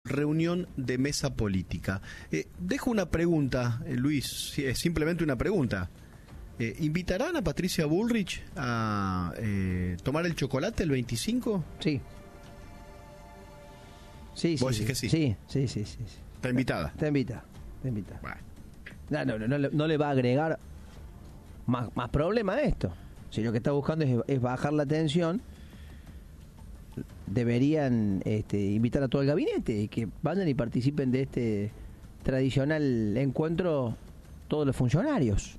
reunión de mesa política. Dejo una pregunta, Luis, simplemente una pregunta. ¿Invitarán a Patricia Bullrich a tomar el chocolate el 25? Sí. Sí, ¿Vos sí, decís que sí? Sí. ¿Está invitada? Está invitada. Bueno. No le va a agregar más problema a esto. Si lo que está buscando es bajar la tensión, deberían invitar a todo el gabinete y que vayan y participen de este tradicional encuentro todos los funcionarios.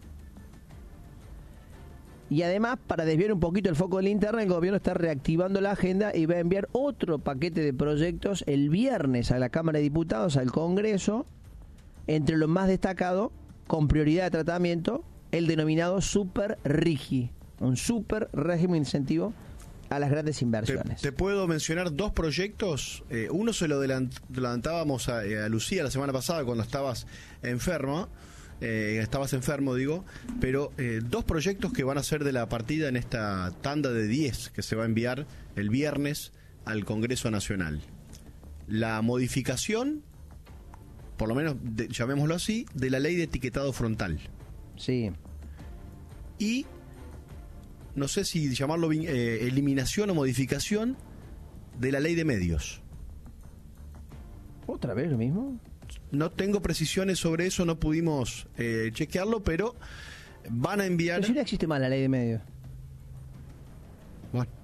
Y además, para desviar un poquito el foco de linterna, el gobierno está reactivando la agenda y va a enviar otro paquete de proyectos el viernes a la Cámara de Diputados, al Congreso, entre lo más destacado, con prioridad de tratamiento, el denominado Super RIGI, un super régimen de incentivo a las grandes inversiones. Te puedo mencionar dos proyectos. Uno se lo adelantábamos a Lucía la semana pasada cuando estabas enfermo, pero dos proyectos que van a ser de la partida en esta tanda de 10 que se va a enviar el viernes al Congreso Nacional. La modificación, por lo menos llamémoslo así, de la ley de etiquetado frontal. Sí. Y no sé si llamarlo eliminación o modificación de la ley de medios. ¿Otra vez lo mismo? No tengo precisiones sobre eso, no pudimos chequearlo, pero van a enviar... Pero si no existe más la ley de medios. Bueno.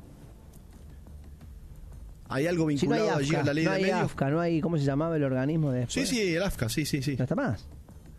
¿Hay algo vinculado si no hay allí a la ley de medios? No hay AFCA, no hay... ¿Cómo se llamaba el organismo de después? Sí, el AFCA, sí. ¿No está más?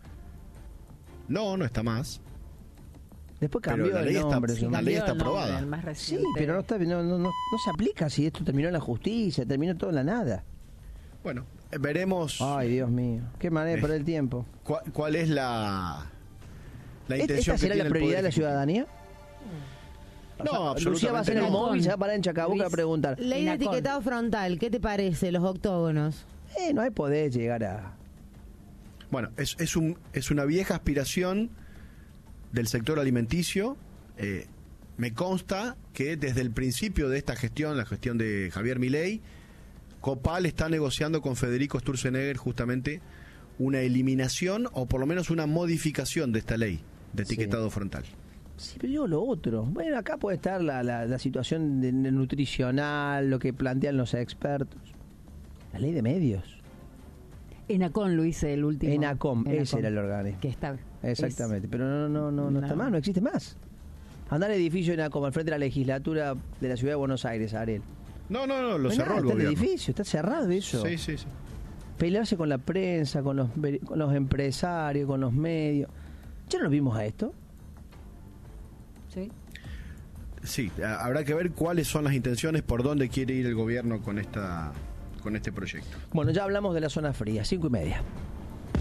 No está más. Después cambió el nombre. La ley está aprobada. Sí, pero no se aplica si esto terminó en la justicia, terminó todo en la nada. Bueno, veremos. Ay, Dios mío, qué manera de perder el tiempo. ¿Cuál es la intención ¿Esta será que tiene la prioridad de la ciudadanía? No, absolutamente Lucía va a hacer el móvil y se va a parar en Chacabuco a preguntar. Ley de etiquetado frontal, ¿qué te parece? Los octógonos. No hay poder llegar a... Bueno, es una vieja aspiración del sector alimenticio. Me consta que desde el principio de esta gestión, la gestión de Javier Milei, Copal está negociando con Federico Sturzenegger justamente una eliminación o por lo menos una modificación de esta ley de etiquetado frontal. Sí, pero digo lo otro. Bueno, acá puede estar la situación nutricional, lo que plantean los expertos. La ley de medios. ENACOM, Luis, el último. ENACOM, ese era el organismo. Que está. Exactamente, pero no está más, no existe más. Andar al edificio ENACOM al frente de la legislatura de la ciudad de Buenos Aires, Ariel. No, lo cerró el gobierno. El edificio, está cerrado eso. Sí. Pelearse con la prensa, con los empresarios, con los medios. ¿Ya no lo vimos a esto? Sí, habrá que ver cuáles son las intenciones, por dónde quiere ir el gobierno con este proyecto. Bueno, ya hablamos de la zona fría, 5:30.